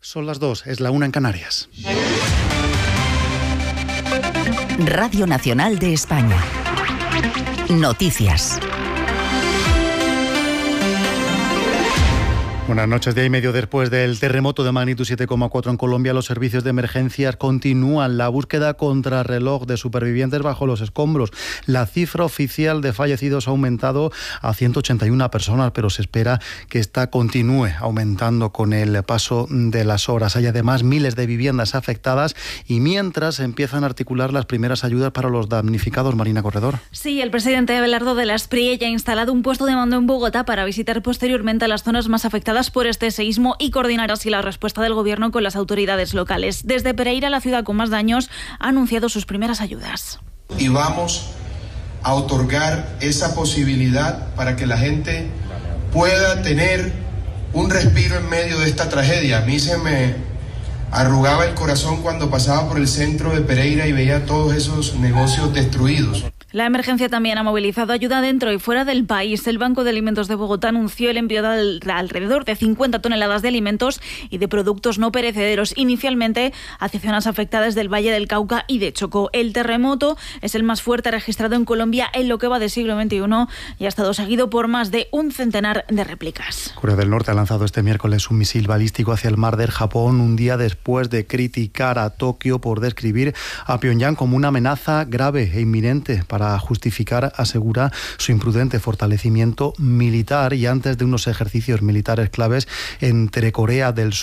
Son las 2, es la 1 en Canarias. Radio Nacional de España. Noticias. Buenas noches. Día y medio después del terremoto de magnitud 7,4 en Colombia, los servicios de emergencias continúan la búsqueda contrarreloj de supervivientes bajo los escombros. La cifra oficial de fallecidos ha aumentado a 181 personas, pero se espera que esta continúe aumentando con el paso de las horas. Hay además miles de viviendas afectadas y mientras empiezan a articular las primeras ayudas para los damnificados. Marina Corredor. Sí, el presidente Abelardo de la Espriella ya ha instalado un puesto de mando en Bogotá para visitar posteriormente las zonas más afectadas por este seísmo y coordinar así la respuesta del gobierno con las autoridades locales. Desde Pereira, la ciudad con más daños, ha anunciado sus primeras ayudas. Y vamos a otorgar esa posibilidad para que la gente pueda tener un respiro en medio de esta tragedia. A mí se me arrugaba el corazón cuando pasaba por el centro de Pereira y veía todos esos negocios destruidos. La emergencia también ha movilizado ayuda dentro y fuera del país. El Banco de Alimentos de Bogotá anunció el envío de alrededor de 50 toneladas de alimentos y de productos no perecederos, inicialmente hacia zonas afectadas del Valle del Cauca y de Chocó. El terremoto es el más fuerte registrado en Colombia en lo que va del siglo XXI y ha estado seguido por más de un centenar de réplicas. Corea del Norte ha lanzado este miércoles un misil balístico hacia el mar del Japón, un día después de criticar a Tokio por describir a Pyongyang como una amenaza grave e inminente para justificar, asegura, su imprudente fortalecimiento militar y antes de unos ejercicios militares claves entre Corea del Sur